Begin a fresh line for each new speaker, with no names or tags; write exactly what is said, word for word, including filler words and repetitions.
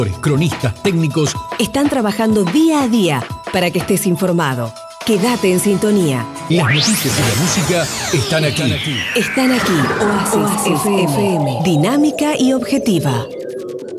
Cronistas, técnicos
están trabajando día a día para que estés informado. Quédate en sintonía.
Las noticias y la música están aquí.
Están aquí. Oasis, Oasis F M. Dinámica y objetiva.